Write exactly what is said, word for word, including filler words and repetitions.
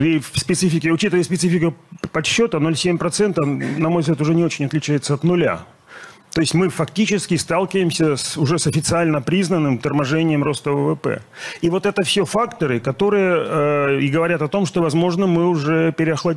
И в специфике, учитывая специфику подсчета, ноль целых семь десятых процента, на мой взгляд, уже не очень отличается от нуля. То есть мы фактически сталкиваемся с, уже с официально признанным торможением роста ВВП. И вот это все факторы, которые э, и говорят о том, что, возможно, мы уже переохладили.